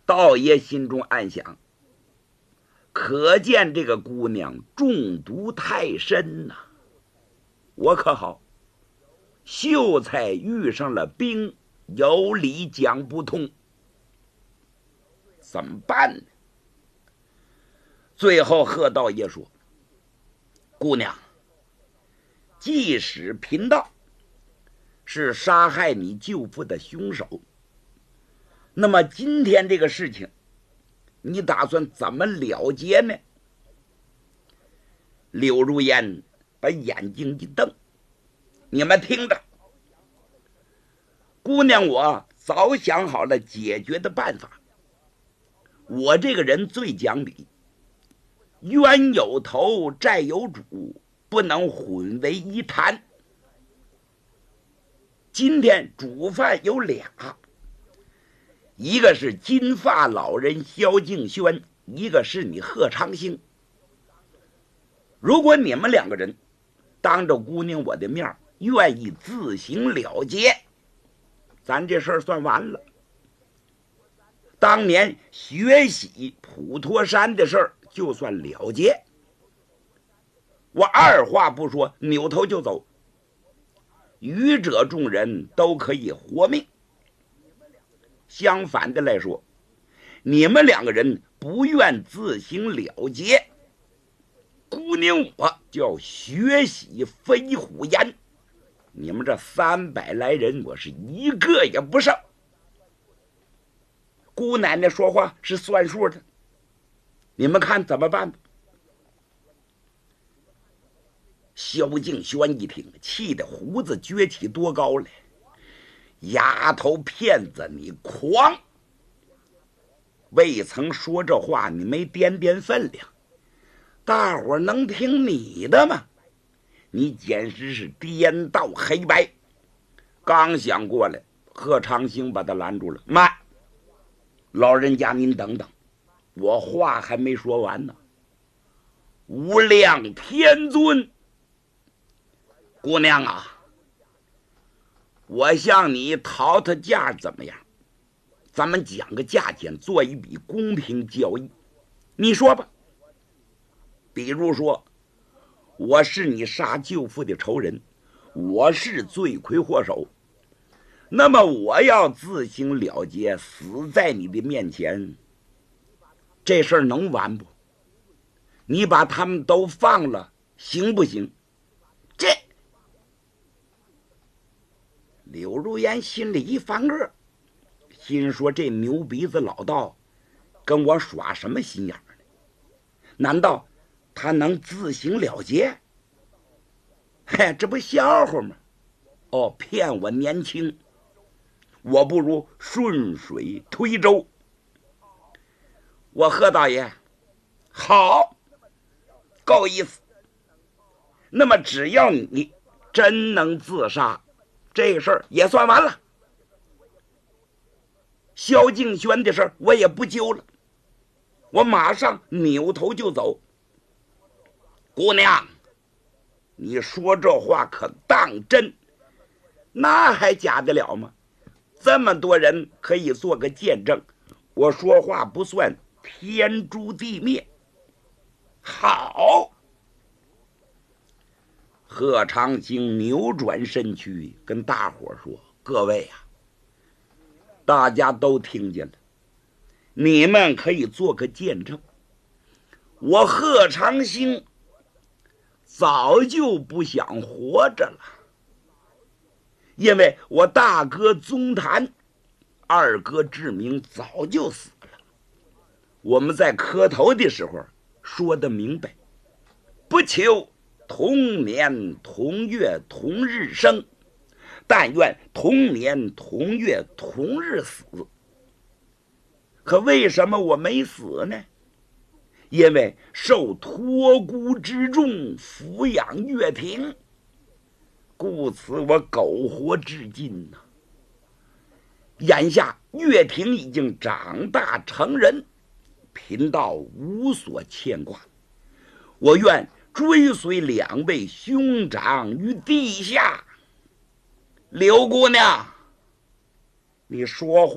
道爷心中暗想，可见这个姑娘中毒太深呐、我可好，秀才遇上了兵，有理讲不通，怎么办呢？最后贺道爷说，姑娘，即使贫道是杀害你舅父的凶手，那么今天这个事情你打算怎么了结呢？柳如烟把眼睛一瞪，你们听着，姑娘我早想好了解决的办法。我这个人最讲理，冤有头债有主，不能混为一谈。今天主犯有俩，一个是金发老人萧敬轩，一个是你贺长兴。如果你们两个人当着姑娘我的面愿意自行了结，咱这事儿算完了。当年学习普陀山的事儿就算了结，我二话不说扭头就走，愚者众人都可以活命。相反的来说，你们两个人不愿自行了结，姑娘我就要血洗飞虎岩，你们这300来人我是一个也不剩。姑奶奶说话是算数的，你们看怎么办吧？萧敬轩一听，气得胡子撅起多高来，丫头骗子你狂，未曾说这话你没掂掂分量，大伙能听你的吗？你简直是颠倒黑白。刚想过来，贺长兴把他拦住了，慢，老人家您等等，我话还没说完呢。无量天尊，姑娘啊，我向你讨价怎么样？咱们讲个价钱，做一笔公平交易，你说吧。比如说，我是你杀舅父的仇人，我是罪魁祸首，那么我要自行了结，死在你的面前，这事儿能完不？你把他们都放了，行不行？这柳如烟心里一翻个，心说这牛鼻子老道跟我耍什么心眼呢？难道他能自行了结？嘿，这不笑话吗？哦，骗我年轻，我不如顺水推舟。我贺大爷，好，够意思。那么只要你真能自杀，这个事儿也算完了。萧敬轩的事儿我也不揪了，我马上扭头就走。姑娘，你说这话可当真？那还假得了吗？这么多人可以做个见证，我说话不算天诛地灭。好，贺长兴扭转身躯，跟大伙说：“各位啊，大家都听见了，你们可以做个见证。我贺长兴早就不想活着了，因为我大哥宗谭、二哥志明早就死了。我们在磕头的时候说得明白，不求同年同月同日生，但愿同年同月同日死。可为什么我没死呢？因为受托孤之重，抚养乐亭，故此我苟活至今呐。眼下乐亭已经长大成人，贫道无所牵挂，我愿追随2位兄长于地下。柳姑娘，你说话